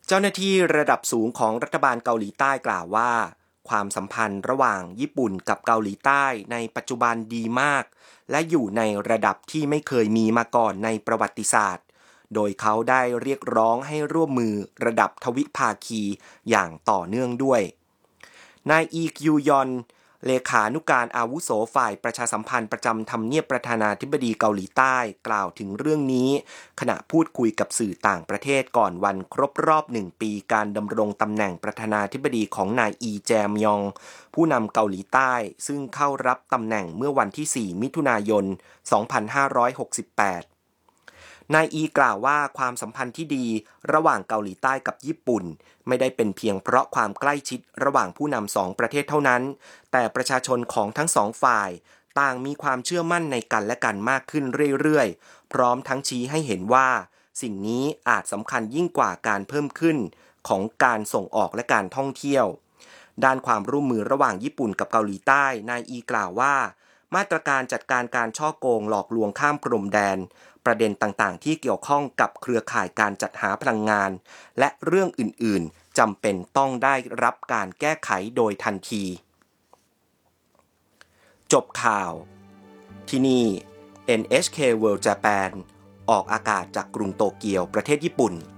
เจ้าหน้าที่ระดับสูงของรัฐบาลเกาหลีใต้กล่าวว่าความสัมพันธ์ระหว่างญี่ปุ่นกับเกาหลีใต้ในปัจจุบันดีมากและอยู่ในระดับที่ไม่เคยมีมาก่อนในประวัติศาสตร์โดยเขาได้เรียกร้องให้ร่วมมือระดับทวิภาคีอย่างต่อเนื่องด้วยนายอีคิวยอนเลขานุการอาวุโสฝ่ายประชาสัมพันธ์ประจำทำเนียบประธานาธิบดีเกาหลีใต้กล่าวถึงเรื่องนี้ขณะพูดคุยกับสื่อต่างประเทศก่อนวันครบรอบ1 ปีการดำรงตำแหน่งประธานาธิบดีของนายอีแจมยองผู้นำเกาหลีใต้ซึ่งเข้ารับตำแหน่งเมื่อวันที่4 มิถุนายน 2568นายอีกล่าวว่าความสัมพันธ์ที่ดีระหว่างเกาหลีใต้กับญี่ปุ่นไม่ได้เป็นเพียงเพราะความใกล้ชิดระหว่างผู้นำสองประเทศเท่านั้นแต่ประชาชนของทั้งสองฝ่ายต่างมีความเชื่อมั่นในกันและกันมากขึ้นเรื่อยๆพร้อมทั้งชี้ให้เห็นว่าสิ่งนี้อาจสำคัญยิ่งกว่าการเพิ่มขึ้นของการส่งออกและการท่องเที่ยวด้านความร่วมมือระหว่างญี่ปุ่นกับเกาหลีใต้นายอีกล่าวว่ามาตรการจัดการการฉ้อโกงหลอกลวงข้ามพรมแดนประเด็นต่างๆที่เกี่ยวข้องกับเครือข่ายการจัดหาพลังงานและเรื่องอื่นๆจำเป็นต้องได้รับการแก้ไขโดยทันทีจบข่าวที่นี่ NHK World Japan ออกอากาศจากกรุงโตเกียวประเทศญี่ปุ่น